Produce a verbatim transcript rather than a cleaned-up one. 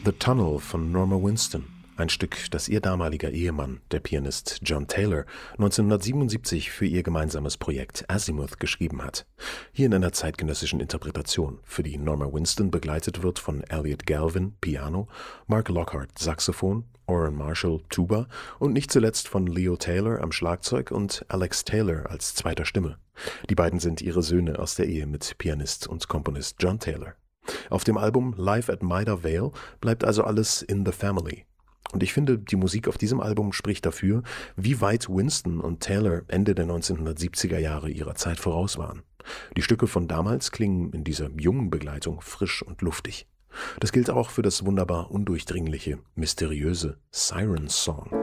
The Tunnel von Norma Winston, ein Stück, das ihr damaliger Ehemann, der Pianist John Taylor, neunzehnhundertsiebenundsiebzig für ihr gemeinsames Projekt Azimuth geschrieben hat. Hier in einer zeitgenössischen Interpretation, für die Norma Winston begleitet wird von Elliot Galvin, Piano, Mark Lockhart, Saxophon, Oren Marshall, Tuba und nicht zuletzt von Leo Taylor am Schlagzeug und Alex Taylor als zweiter Stimme. Die beiden sind ihre Söhne aus der Ehe mit Pianist und Komponist John Taylor. Auf dem Album Live at Maida Vale bleibt also alles in the family. Und ich finde, die Musik auf diesem Album spricht dafür, wie weit Winston und Taylor Ende der neunzehnhundertsiebziger Jahre ihrer Zeit voraus waren. Die Stücke von damals klingen in dieser jungen Begleitung frisch und luftig. Das gilt auch für das wunderbar undurchdringliche, mysteriöse Siren Song.